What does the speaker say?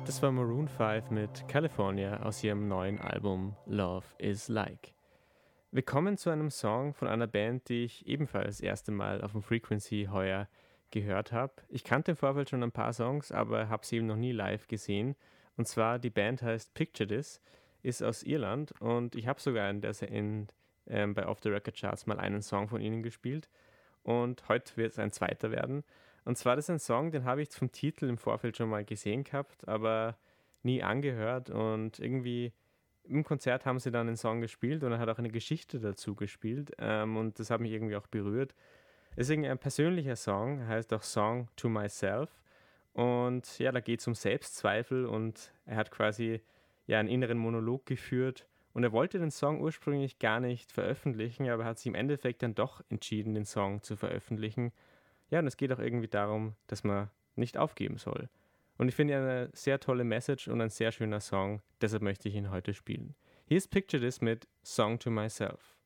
Das war Maroon 5 mit California aus ihrem neuen Album Love is Like. Wir kommen zu einem Song von einer Band, die ich ebenfalls das erste Mal auf dem Frequency heuer gehört habe. Ich kannte im Vorfeld schon ein paar Songs, aber habe sie eben noch nie live gesehen. Und zwar, die Band heißt Picture This, ist aus Irland und ich habe sogar bei Off the Record Charts mal einen Song von ihnen gespielt. Und heute wird es ein zweiter werden. Und zwar, das ist ein Song, den habe ich vom Titel im Vorfeld schon mal gesehen gehabt, aber nie angehört. Und irgendwie im Konzert haben sie dann den Song gespielt und er hat auch eine Geschichte dazu gespielt. Und das hat mich irgendwie auch berührt. Es ist irgendwie ein persönlicher Song, heißt auch Song to Myself. Und ja, da geht es um Selbstzweifel und er hat quasi ja einen inneren Monolog geführt. Und er wollte den Song ursprünglich gar nicht veröffentlichen, aber hat sich im Endeffekt dann doch entschieden, den Song zu veröffentlichen. Ja, und es geht auch irgendwie darum, dass man nicht aufgeben soll. Und ich finde ihn eine sehr tolle Message und ein sehr schöner Song, deshalb möchte ich ihn heute spielen. Hier ist Picture This mit Song to Myself.